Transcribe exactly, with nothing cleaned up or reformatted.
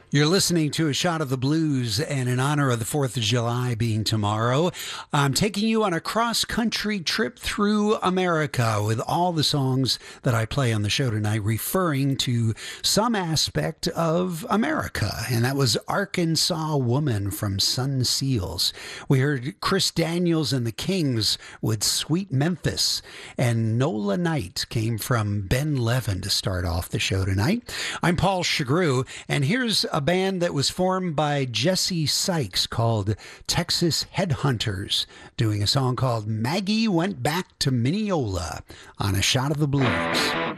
You're listening to A Shot of the Blues, and in honor of the fourth of July being tomorrow, I'm taking you on a cross-country trip through America with all the songs that I play on the show tonight referring to some aspect of America, and that was Arkansas Woman from Sun Seals. We heard Chris Daniels and the Kings with Sweet Memphis, and Nola Night came from Ben Levin to start off the show tonight. I'm Paul Chagru, and here's a band that was formed by Jesse Sykes called Texas Headhunters, doing a song called Maggie Went Back to Mineola on A Shot of the Blues.